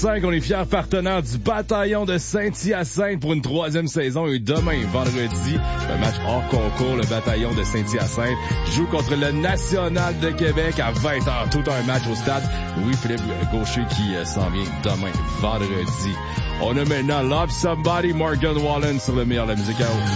105, on est fiers partenaires du bataillon de Saint-Hyacinthe pour une 3e saison. Et demain, vendredi, un match hors concours, le bataillon de Saint-Hyacinthe joue contre le National de Québec à 20h. Tout un match au stade Louis-Philippe Gaucher qui s'en vient demain, vendredi. On a maintenant Love Somebody, Morgan Wallen sur le meilleur de la musique à haut.